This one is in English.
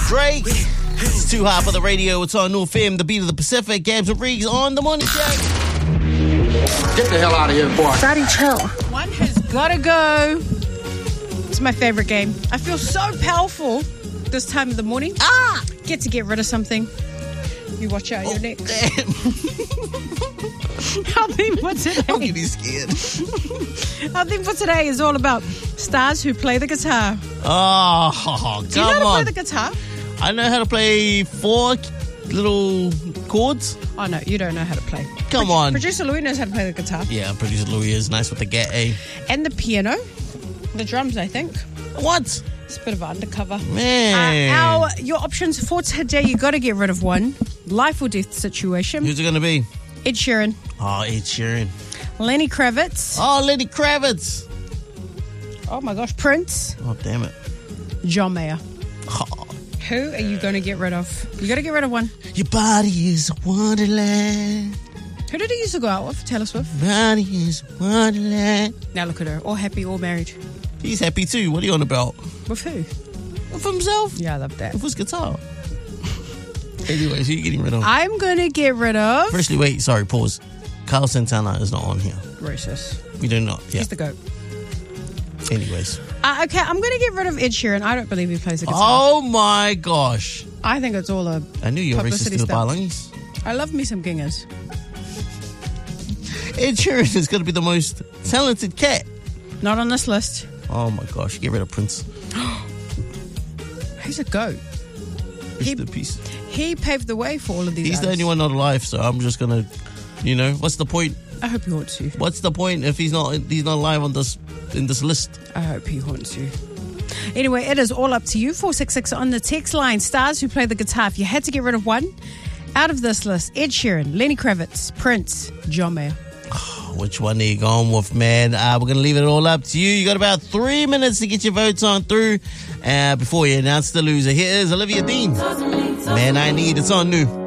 Drake. It's too hot for the radio. It's on North FM, the beat of the Pacific. Gabs and Riggs on the morning check. Get the hell out of here, boy. Daddy, chill. One has gotta go. It's my favorite game. I feel so powerful this time of the morning. Get to get rid of something. You watch out your neck. Damn. Our theme for I'm today. getting scared. Our theme for today is all about stars who play the guitar. Oh, Do you know come how to play on. the guitar? I know how to play 4 little chords. Oh no, you don't know how to play. Come on. Producer Louis knows how to play the guitar. Yeah, producer Louis is nice with the get, eh? And the piano. The drums, I think. What? It's a bit of an undercover. Man. Your options for today, you got to get rid of one. Life or death situation. Who's it going to be? Ed Sheeran. Oh, Ed Sheeran. Lenny Kravitz. Oh, Lenny Kravitz. Oh my gosh. Prince. Oh, damn it. John Mayer. Oh. Who are you going to get rid of? You got to get rid of one. Your body is a wonderland. Who did he used to go out with? Taylor Swift. Body is a wonderland. Now look at her. All happy, all married. He's happy too. What are you on about? With who? With himself? Yeah, I love that. With his guitar. Anyways, who are you getting rid of? I'm going to get rid of... Firstly, wait, sorry, pause. Carl Santana is not on here. Racist. We do not. Yeah. He's the GOAT. Anyways. Okay, I'm going to get rid of Ed Sheeran. I don't believe he plays the guitar. Oh my gosh. I think it's all a I knew you were racist publicity to the stuff. Balangis. I love me some gingers. Ed Sheeran is going to be the most talented cat. Not on this list. Oh my gosh, get rid of Prince. He's a GOAT. Rest in peace. He paved the way for all of these He's the artists. only one not alive, so I'm just going to, what's the point? I hope he haunts you. What's the point if he's not alive on this in this list? I hope he haunts you. Anyway, it is all up to you. 466 on the text line. Stars who play the guitar. If you had to get rid of one, out of this list, Ed Sheeran, Lenny Kravitz, Prince, John Mayer. Which one are you going with, man? We're going to leave it all up to you. You got about 3 minutes to get your votes on through before we announce the loser. Here is Olivia Dean. Man, I Need. It's on New.